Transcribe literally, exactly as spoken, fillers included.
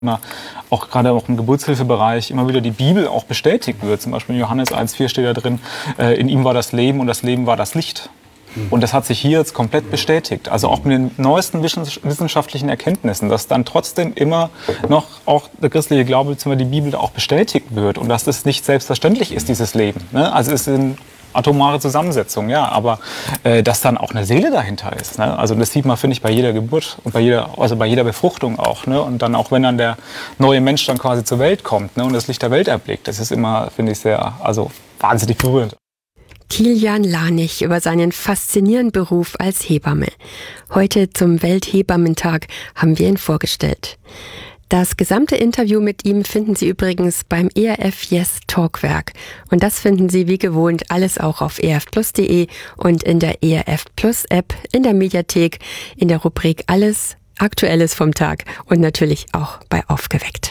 immer auch gerade auch im Geburtshilfebereich immer wieder die Bibel auch bestätigt wird. Zum Beispiel in Johannes eins vier steht da drin, äh, in ihm war das Leben und das Leben war das Licht. Und das hat sich hier jetzt komplett bestätigt. Also auch mit den neuesten wissenschaftlichen Erkenntnissen, dass dann trotzdem immer noch auch der christliche Glaube bzw. die Bibel auch bestätigt wird und dass das nicht selbstverständlich ist, dieses Leben. Ne? Also es sind atomare Zusammensetzung, ja, aber äh, dass dann auch eine Seele dahinter ist. Ne? Also das sieht man, finde ich, bei jeder Geburt und bei jeder, also bei jeder Befruchtung auch. Ne? Und dann auch, wenn dann der neue Mensch dann quasi zur Welt kommt, ne? Und das Licht der Welt erblickt, das ist immer, finde ich, sehr, also wahnsinnig berührend. Kilian Lanich über seinen faszinierenden Beruf als Hebamme. Heute zum Welthebammentag haben wir ihn vorgestellt. Das gesamte Interview mit ihm finden Sie übrigens beim E R F Yes Talkwerk. Und das finden Sie wie gewohnt alles auch auf e r f plus punkt de und in der E R F Plus App, in der Mediathek, in der Rubrik Alles Aktuelles vom Tag und natürlich auch bei Aufgeweckt.